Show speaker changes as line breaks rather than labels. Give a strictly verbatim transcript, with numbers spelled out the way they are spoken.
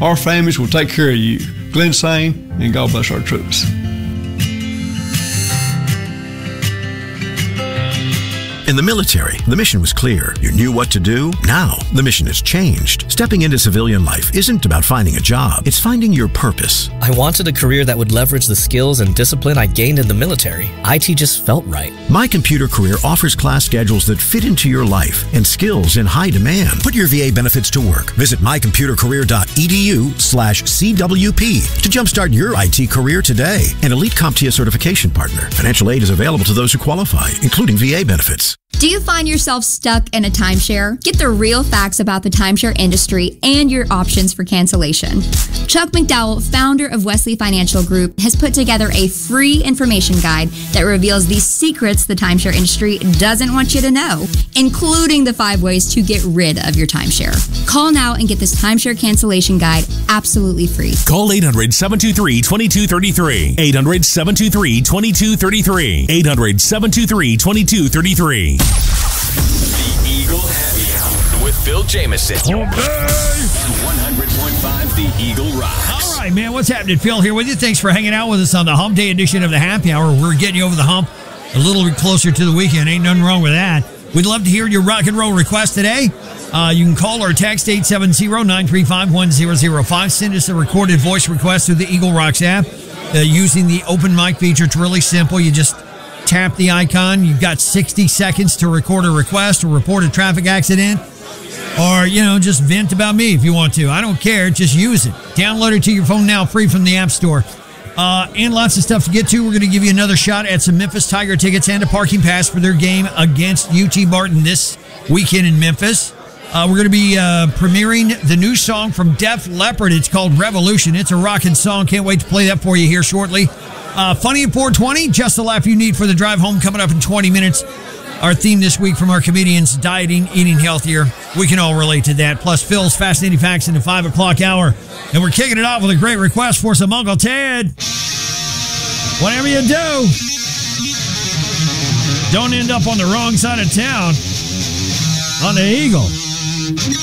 Our families will take care of you. Glenn Sane, and God bless our troops.
In the military, the mission was clear. You knew what to do. Now, the mission has changed. Stepping into civilian life isn't about finding a job. It's finding your purpose.
I wanted a career that would leverage the skills and discipline I gained in the military. I T just felt right.
My Computer Career offers class schedules that fit into your life and skills in high demand. Put your V A benefits to work. Visit mycomputercareer.edu slash CWP to jumpstart your I T career today. An Elite CompTIA certification partner. Financial aid is available to those who qualify, including V A benefits.
Do you find yourself stuck in a timeshare? Get the real facts about the timeshare industry and your options for cancellation. Chuck McDowell, founder of Wesley Financial Group, has put together a free information guide that reveals the secrets the timeshare industry doesn't want you to know, including the five ways to get rid of your timeshare. Call now and get this timeshare cancellation guide absolutely free.
Call eight hundred, seven two three, two two three three. eight hundred, seven two three, two two three three. eight hundred, seven two three, two two three three.
The Eagle Happy Hour with Phil Jameson.
Okay.
one hundred point five The Eagle Rocks.
All right, man. What's happening? Phil here with you. Thanks for hanging out with us on the Hump Day edition of the Happy Hour. We're getting you over the hump a little bit closer to the weekend. Ain't nothing wrong with that. We'd love to hear your rock and roll request today. Uh, you can call or text eight seven zero, nine three five, one zero zero five. Send us a recorded voice request through the Eagle Rocks app uh, using the open mic feature. It's really simple. You just tap the icon. You've got sixty seconds to record a request or report a traffic accident, or, you know, just vent about me if you want to. I don't care. Just use it. Download it to your phone now, free from the App Store. Uh, and lots of stuff to get to. We're going to give you another shot at some Memphis Tiger tickets and a parking pass for their game against U T Martin this weekend in Memphis. Uh, we're going to be uh, premiering the new song from Def Leppard. It's called Revolution. It's a rockin' song. Can't wait to play that for you here shortly. Uh, Funny at four twenty, just the laugh you need for the drive home, coming up in twenty minutes. Our theme this week from our comedians, dieting, eating healthier. We can all relate to that. Plus Phil's Fascinating Facts in the five o'clock hour. And we're kicking it off with a great request for some Uncle Ted. Whatever you do, don't end up on the wrong side of town on the Eagle.